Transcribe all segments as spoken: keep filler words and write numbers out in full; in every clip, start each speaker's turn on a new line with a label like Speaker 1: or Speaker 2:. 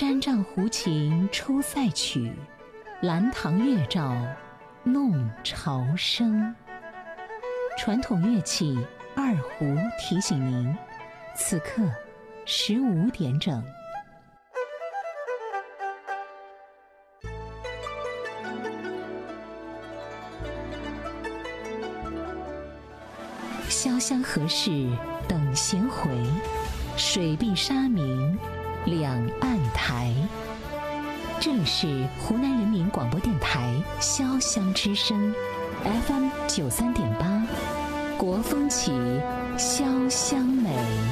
Speaker 1: 毡帐胡琴出塞曲，兰堂月照弄潮生。传统乐器二胡提醒您，此刻十五点整。潇湘何事等闲回，水碧沙明两岸台。这里是湖南人民广播电台潇湘之声 F M 九三点八，国风起，潇湘美。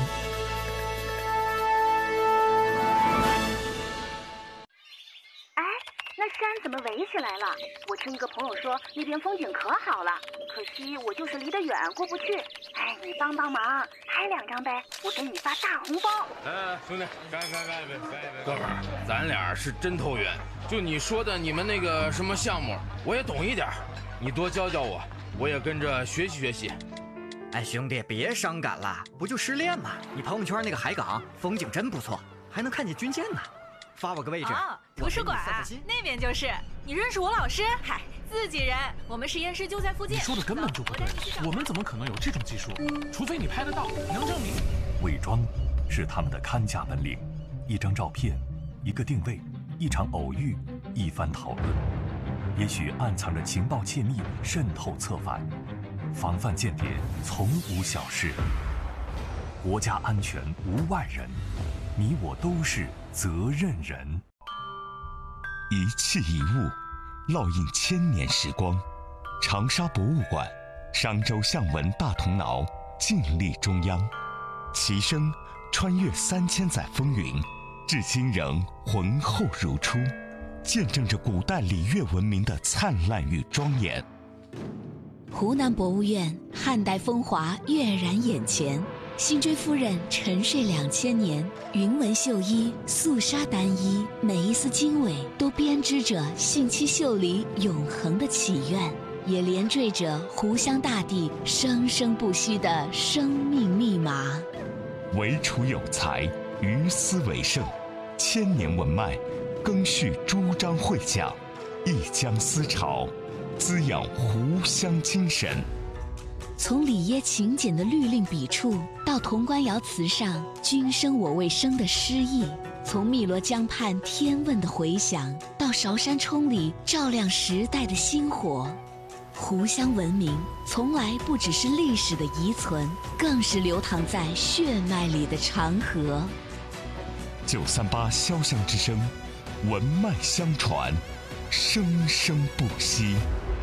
Speaker 2: 哎，那山怎么围起来了？我听一个朋友说那边风景可好了，可惜我就是离得远过不去。哎，你帮帮忙，拍两张呗，我给你发大红包。
Speaker 3: 哎，兄弟，干干干一杯，干一杯！哥们儿，咱俩是真投缘。就你说的你们那个什么项目，我也懂一点，你多教教我，我也跟着学习学习。
Speaker 4: 哎，兄弟，别伤感了，不就失恋吗？你朋友圈那个海港风景真不错，还能看见军舰呢。发我个位置。
Speaker 5: 哦，图书馆啊，那边就是。你认识我老师？嗨，自己人，我们实验室就在附近。
Speaker 6: 你说的根本就不对，我们怎么可能有这种技术？除非你拍得到，能证明。
Speaker 7: 伪装是他们的看家本领，一张照片，一个定位，一场偶遇，一番讨论，也许暗藏着情报窃密，渗透策反。防范间谍从无小事，国家安全无外人，你我都是责任人。
Speaker 8: 一器一物，烙印千年时光。长沙博物馆，商周象纹大铜挠，静立中央，其声穿越三千载风云，至今仍浑厚如初，见证着古代礼乐文明的灿烂与庄严。
Speaker 1: 湖南博物院汉代风华跃然眼前，辛追夫人沉睡两千年，云纹绣衣，素纱单衣，每一丝经纬都编织着信七秀里永恒的祈愿，也连缀着湖湘大地生生不息的生命密码。
Speaker 8: 惟楚有才，于斯为盛，千年文脉，更续诸章会讲，一江思潮，滋养湖湘精神。
Speaker 1: 从里耶勤俭的律令笔触，到潼关窑瓷上君生我未生的诗意；从汨罗江畔天问的回响，到韶山冲里照亮时代的星火。湖湘文明从来不只是历史的遗存，更是流淌在血脉里的长河。
Speaker 8: 九三八潇湘之声，文脉相传，生生不息。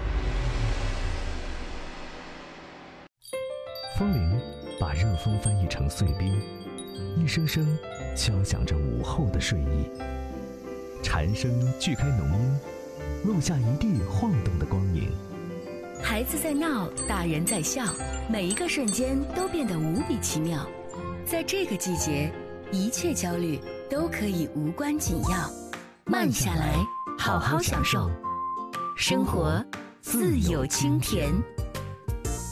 Speaker 9: 风铃把热风翻译成碎冰，一声声敲响着午后的睡意。蝉声锯开浓荫，录下一地晃动的光影。
Speaker 10: 孩子在闹，大人在笑，每一个瞬间都变得无比奇妙。在这个季节，一切焦虑都可以无关紧要，慢下来，好好享受生活，自有清甜。